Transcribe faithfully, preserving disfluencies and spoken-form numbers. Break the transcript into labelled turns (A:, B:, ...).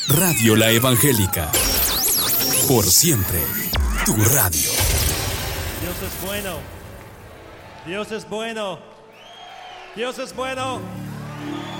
A: Radio La Evangélica. Por siempre, tu radio.
B: Dios es bueno. Dios es bueno. Dios es bueno.